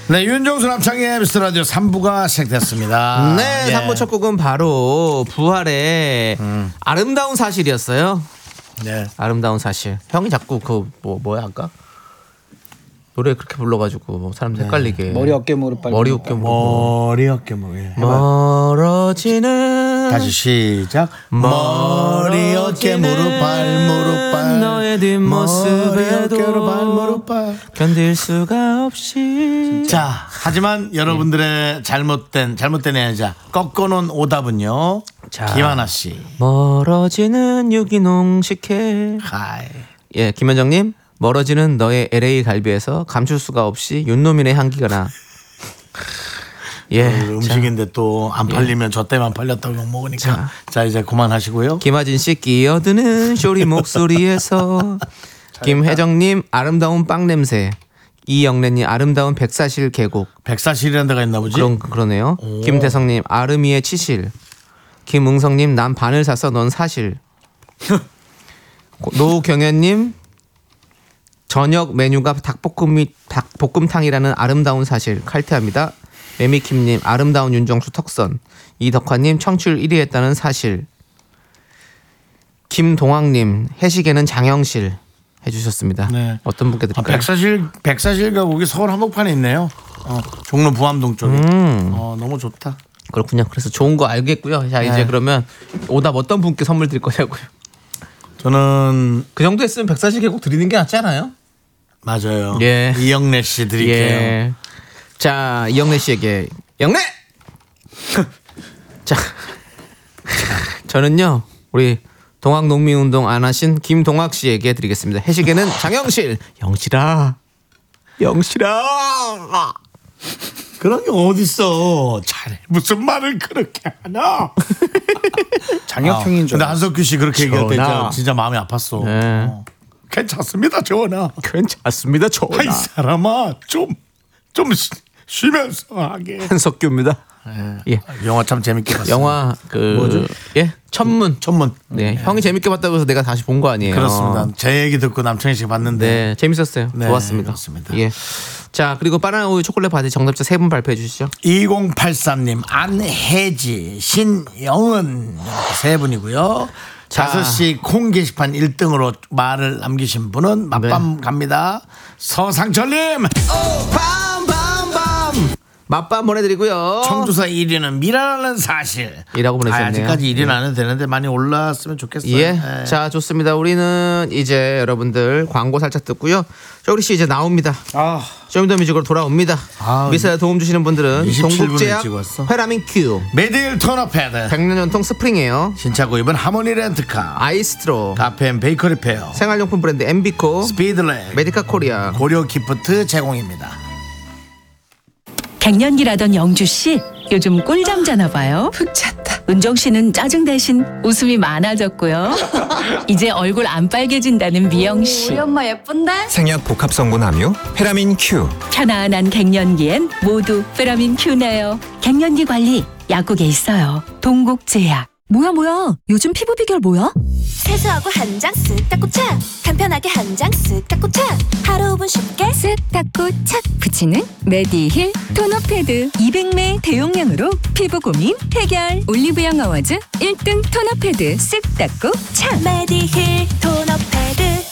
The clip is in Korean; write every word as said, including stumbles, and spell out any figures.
네, 윤정수 남창의 미스터 라디오 삼 부가 시작됐습니다. 네, 예. 삼 부 첫 곡은 바로 부활의 음. 아름다운 사실이었어요. 네. 아름다운 사실. 형이 자꾸 그 뭐 뭐야 아까 노래 그렇게 불러가지고 뭐 사람들 헷갈리게. 네. 머리 어깨 무릎 발. 머리 어깨 무릎. 머리 어깨 무릎. 예. 멀어지는. 다시 시작. 머리 어깨 무릎 발 무릎 발. 너의 뒷모습에도 발 무릎 발. 견딜 수가 없이. 자, 하지만 여러분들의 잘못된 잘못된 애자 꺾어놓은 오답은요. 자, 김하나 씨. 멀어지는 유기농 식혜. 하이. 예, 김현정님. 멀어지는 너의 엘에이 갈비에서 감출 수가 없이 윤노민의 향기가 나. 예. 그 음식인데 또 안 팔리면 예. 저 때만 팔렸다고 욕 먹으니까. 자, 자 이제 그만하시고요. 김하진 씨 끼어드는 쇼리 목소리에서. 김혜정님 아름다운 빵 냄새. 이영래님 아름다운 백사실 계곡. 백사실이라는 데가 있나 보지? 그런 그러네요. 오. 김태성님 아름이의 치실. 김응성님 난 반을 사서 넌 사실. 노경현님 저녁 메뉴가 닭볶음이 닭볶음탕이라는 아름다운 사실 칼퇴합니다. 매미킴님 아름다운 윤정수 턱선. 이덕화님 청취율 일 위 했다는 사실. 김동학님 해시계는 장영실 해주셨습니다. 네. 어떤 분께 드릴까요? 아, 백사실 백사실 가곡이 서울 한복판에 있네요. 어, 종로 부암동 쪽에. 음. 어, 너무 좋다. 그렇군요. 그래서 좋은 거 알겠고요. 자 이제 네. 그러면 오답 어떤 분께 선물 드릴 거냐고요. 저는 그 정도 했으면 백사실 계곡 드리는 게 낫지 않아요? 맞아요. 예. 이영래 씨 드릴게요. 예. 자, 이영래 씨에게 영래. 자, 저는요 우리 동학농민운동 안 하신 김동학 씨에게 드리겠습니다. 해시계는 장영실. 영실아, 영실아. 그런 게 어딨어. 잘해. 무슨 말을 그렇게 하나. 장혁형인 줄. 근데 한석규 씨 그렇게 얘기할 때 진짜, 진짜 마음이 아팠어. 네. 어. 괜찮습니다, 전하. 괜찮습니다, 전하. 이 사람아, 좀, 좀 쉬, 쉬면서 하게. 한석규입니다. 예. 예. 영화 참 재밌게 봤어요. 영화 그 뭐죠? 예, 천문. 천문. 네, 예. 형이 재밌게 봤다고 해서 내가 다시 본 거 아니에요. 그렇습니다. 제 얘기 듣고 남창희 씨가 봤는데. 네, 재밌었어요. 네, 좋았습니다. 그렇습니다. 예. 자, 그리고 바나나 우유 초콜릿 바디 정답자 세 분 발표해 주시죠. 이공팔삼 님, 안혜지, 신영은 세 분이고요. 다섯 시 콩 게시판 일 등으로 말을 남기신 분은 맛밤 네. 갑니다. 서상철님. 밤밤밤. 맛밤 보내드리고요. 청주사 일 위는 미라라는 사실. 이라고 보내주셨네요. 아, 아직까지 일 위는 안 해도 되는데 많이 올랐으면 좋겠어요. 예. 네. 자, 좋습니다. 우리는 이제 여러분들 광고 살짝 듣고요. 쇼리 씨 이제 나옵니다. 아. 쇼미더뮤직으로 돌아옵니다. 아, 미사에 도움 주시는 분들은 동국제약, 페라민 큐, 메딜 토너 패드, 백 년 전통 스프링에어, 신차 구입은 하모니 렌트카, 아이스트로, 카페인 베이커리 페어, 생활용품 브랜드 엠비코, 스피드렉, 메디카 코리아, 고려 기프트 제공입니다. 갱년기라던 영주씨 요즘 꿀잠 자나 봐요. 푹 잤다. 은정씨는 짜증 대신 웃음이 많아졌고요. 이제 얼굴 안 빨개진다는 미영씨. 우리 엄마 예쁜데? 생약 복합성분 함유 페라민 큐. 편안한 갱년기엔 모두 페라민 큐네요. 갱년기 관리 약국에 있어요. 동국제약. 뭐야 뭐야 요즘 피부 비결 뭐야? 세수하고 한 장 쓱 닦고 착 간편하게 한 장 쓱 닦고 착 하루 오 분 쉽게 쓱 닦고 착 붙이는 메디힐 토너 패드 이백 매 대용량으로 피부 고민 해결. 올리브영 어워즈 일 등 토너 패드 쓱 닦고 착 메디힐 토너 패드